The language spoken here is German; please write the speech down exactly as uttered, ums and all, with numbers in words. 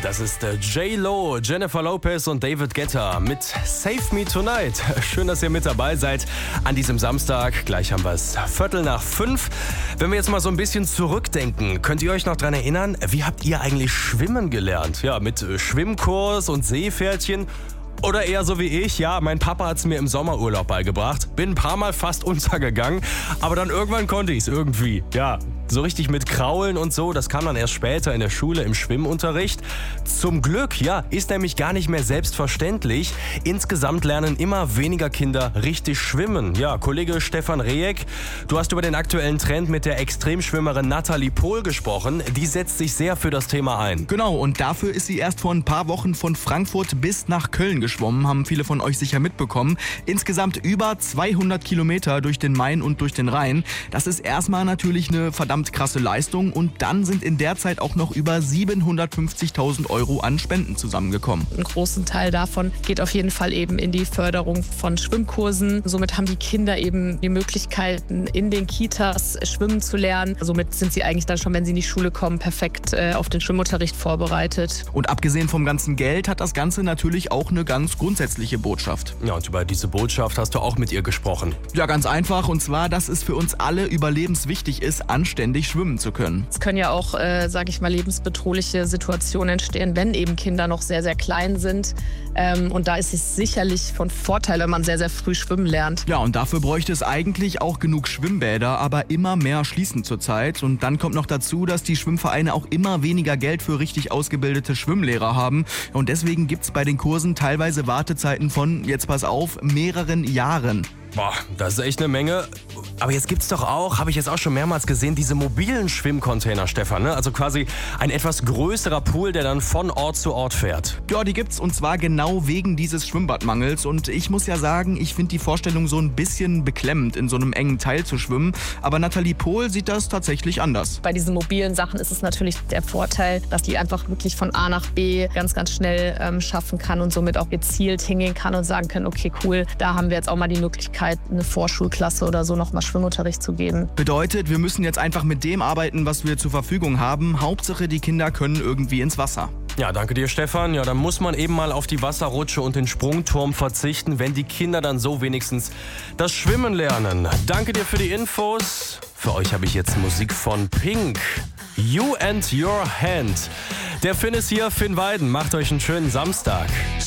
Das ist äh, J-Lo, Jennifer Lopez und David Guetta mit Save Me Tonight. Schön, dass ihr mit dabei seid an diesem Samstag. Gleich haben wir es Viertel nach fünf. Wenn wir jetzt mal so ein bisschen zurückdenken, könnt ihr euch noch daran erinnern, wie habt ihr eigentlich schwimmen gelernt? Ja, mit äh, Schwimmkurs und Seepferdchen? Oder eher so wie ich, ja, mein Papa hat es mir im Sommerurlaub beigebracht. Bin ein paar Mal fast untergegangen, aber dann irgendwann konnte ich es irgendwie, ja. So richtig mit Kraulen und so, das kam dann erst später in der Schule im Schwimmunterricht. Zum Glück, ja, ist nämlich gar nicht mehr selbstverständlich. Insgesamt lernen immer weniger Kinder richtig schwimmen. Ja, Kollege Stefan Rehek, du hast über den aktuellen Trend mit der Extremschwimmerin Nathalie Pohl gesprochen. Die setzt sich sehr für das Thema ein. Genau, und dafür ist sie erst vor ein paar Wochen von Frankfurt bis nach Köln geschwommen, haben viele von euch sicher mitbekommen. Insgesamt über zweihundert Kilometer durch den Main und durch den Rhein. Das ist erstmal natürlich eine verdammt krasse Leistung, und dann sind in der Zeit auch noch über siebenhundertfünfzigtausend Euro an Spenden zusammengekommen. Ein großen Teil davon geht auf jeden Fall eben in die Förderung von Schwimmkursen. Somit haben die Kinder eben die Möglichkeiten, in den Kitas schwimmen zu lernen. Somit sind sie eigentlich dann schon, wenn sie in die Schule kommen, perfekt äh, auf den Schwimmunterricht vorbereitet. Und abgesehen vom ganzen Geld hat das Ganze natürlich auch eine ganz grundsätzliche Botschaft. Ja, und über diese Botschaft hast du auch mit ihr gesprochen. Ja, ganz einfach, und zwar, dass es für uns alle überlebenswichtig ist, anständig schwimmen zu können. Es können ja auch, äh, sage ich mal, lebensbedrohliche Situationen entstehen, wenn eben Kinder noch sehr, sehr klein sind. Ähm, und da ist es sicherlich von Vorteil, wenn man sehr, sehr früh schwimmen lernt. Ja, und dafür bräuchte es eigentlich auch genug Schwimmbäder, aber immer mehr schließen zurzeit. Und dann kommt noch dazu, dass die Schwimmvereine auch immer weniger Geld für richtig ausgebildete Schwimmlehrer haben. Und deswegen gibt es bei den Kursen teilweise Wartezeiten von, jetzt pass auf, mehreren Jahren. Boah, das ist echt eine Menge. Aber jetzt gibt's doch auch, habe ich jetzt auch schon mehrmals gesehen, diese mobilen Schwimmcontainer, Stefan. Ne? Also quasi ein etwas größerer Pool, der dann von Ort zu Ort fährt. Ja, die gibt's, und zwar genau wegen dieses Schwimmbadmangels. Und ich muss ja sagen, ich finde die Vorstellung so ein bisschen beklemmend, in so einem engen Teil zu schwimmen. Aber Nathalie Pohl sieht das tatsächlich anders. Bei diesen mobilen Sachen ist es natürlich der Vorteil, dass die einfach wirklich von A nach B ganz, ganz schnell ähm, schaffen kann und somit auch gezielt hingehen kann und sagen können, okay, cool, da haben wir jetzt auch mal die Möglichkeit, eine Vorschulklasse oder so nochmal Schwimmunterricht zu geben. Bedeutet, wir müssen jetzt einfach mit dem arbeiten, was wir zur Verfügung haben. Hauptsache, die Kinder können irgendwie ins Wasser. Ja, danke dir, Stefan. Ja, dann muss man eben mal auf die Wasserrutsche und den Sprungturm verzichten, wenn die Kinder dann so wenigstens das Schwimmen lernen. Danke dir für die Infos. Für euch habe ich jetzt Musik von Pink. You and Your Hand. Der Finn ist hier, Finn Weiden. Macht euch einen schönen Samstag.